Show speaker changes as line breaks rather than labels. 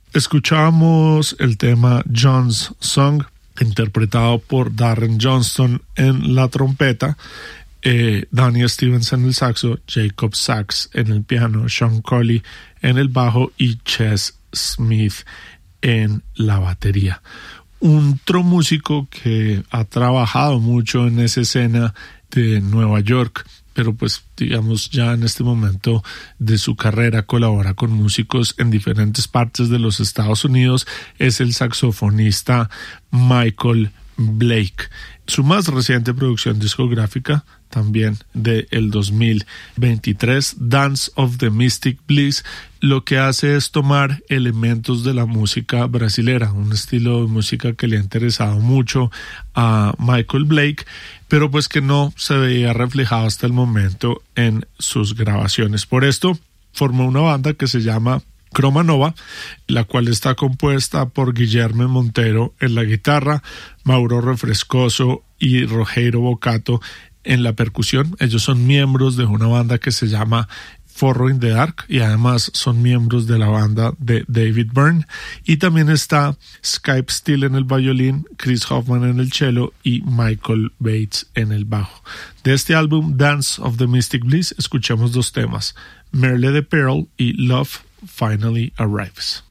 Escuchamos el tema John's Song, interpretado por Darren Johnston en la trompeta, Donnie Stevens en el saxo, Jacob Sachs en el piano, Sean Colley en el bajo y Ches Smith en la batería. Otro músico que ha trabajado mucho en esa escena de Nueva York, pero pues digamos ya en este momento de su carrera colabora con músicos en diferentes partes de los Estados Unidos, es el saxofonista Michael Blake. Su más reciente producción discográfica, también del 2023, Dance of the Mystic Bliss, lo que hace es tomar elementos de la música brasilera, un estilo de música que le ha interesado mucho a Michael Blake, pero pues que no se veía reflejado hasta el momento en sus grabaciones. Por esto formó una banda que se llama Chroma Nova, la cual está compuesta por Guillermo Montero en la guitarra, Mauro Refrescoso y Rogero Bocato en la percusión. Ellos son miembros de una banda que se llama Forro in the Dark y además son miembros de la banda de David Byrne, y también está Skype Steele en el violín, Chris Hoffman en el cello y Michael Bates en el bajo. De este álbum Dance of the Mystic Bliss escuchamos dos temas, Merle the Pearl y Love Finally Arrives.